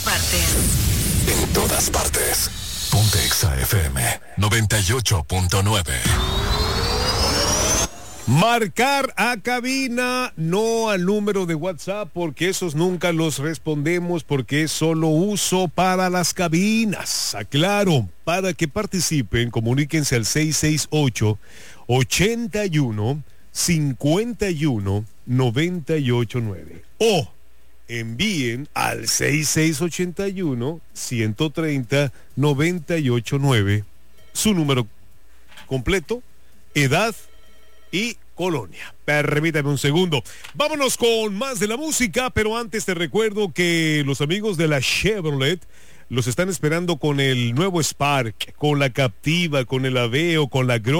Partes. En todas partes. Ponte Exa FM 98.9. Marcar a cabina, no al número de WhatsApp, porque esos nunca los respondemos, porque es solo uso para las cabinas. Aclaro, para que participen, comuníquense al 668-81-51-989 o envíen al 6681-130-989 su número completo, edad y colonia. Permítame un segundo. Vámonos con más de la música, pero antes te recuerdo que los amigos de la Chevrolet los están esperando con el nuevo Spark, con la Captiva, con el Aveo, con la Grow.